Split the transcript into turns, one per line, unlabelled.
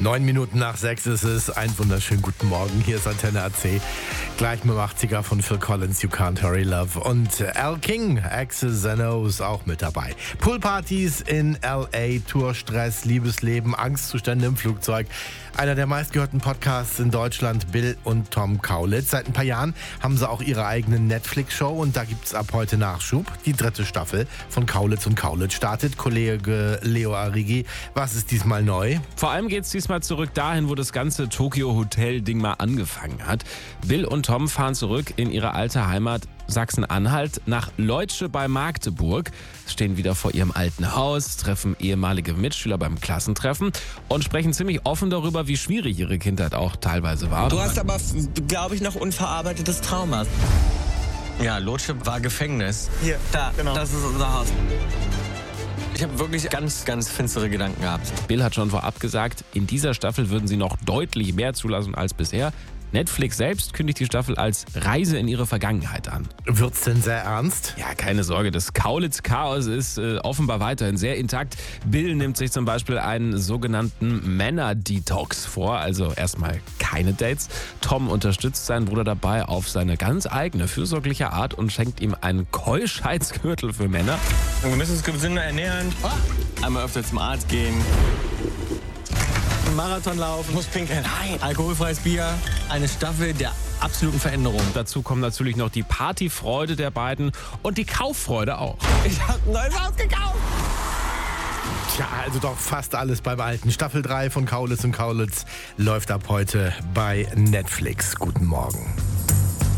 9 Minuten nach 6 ist es. Einen wunderschönen guten Morgen. Hier ist Antenne AC. Gleich mit dem 80er von Phil Collins, You Can't Hurry Love. Und Al King, X's and O's auch mit dabei. Poolpartys in L.A., Tourstress, Liebesleben, Angstzustände im Flugzeug. Einer der meistgehörten Podcasts in Deutschland, Bill und Tom Kaulitz. Seit ein paar Jahren haben sie auch ihre eigene Netflix-Show und da gibt's ab heute Nachschub. Die 3. Staffel von Kaulitz und Kaulitz startet. Kollege Leo Arrighi, was ist diesmal neu?
Vor allem geht's diesmal zurück dahin, wo das ganze Tokyo-Hotel-Ding mal angefangen hat. Bill und Tom fahren zurück in ihre alte Heimat Sachsen-Anhalt nach Leutsche bei Magdeburg, stehen wieder vor ihrem alten Haus, treffen ehemalige Mitschüler beim Klassentreffen und sprechen ziemlich offen darüber, wie schwierig ihre Kindheit auch teilweise war.
Du hast aber, glaube ich, noch unverarbeitetes Trauma. Ja, Leutsche war Gefängnis.
Hier,
Da,
genau.
Das ist unser Haus. Ich habe wirklich ganz, ganz finstere Gedanken gehabt.
Bill hat schon vorab gesagt, in dieser Staffel würden sie noch deutlich mehr zulassen als bisher. Netflix selbst kündigt die Staffel als Reise in ihre Vergangenheit an.
Wird's denn sehr ernst?
Ja, keine Sorge, das Kaulitz-Chaos ist offenbar weiterhin sehr intakt. Bill nimmt sich zum Beispiel einen sogenannten Männer-Detox vor, also erstmal keine Dates. Tom unterstützt seinen Bruder dabei auf seine ganz eigene, fürsorgliche Art und schenkt ihm einen Keuschheitsgürtel für Männer.
Wir müssen uns gesünder ernähren. Einmal öfter zum Arzt gehen. Marathon laufen. Muss pinkeln. Nein. Alkoholfreies Bier. Eine Staffel der absoluten Veränderung.
Dazu kommen natürlich noch die Partyfreude der beiden und die Kauffreude auch.
Ich habe ein neues Haus gekauft.
Tja, also doch fast alles beim Alten. Staffel 3 von Kaulitz und Kaulitz läuft ab heute bei Netflix. Guten Morgen.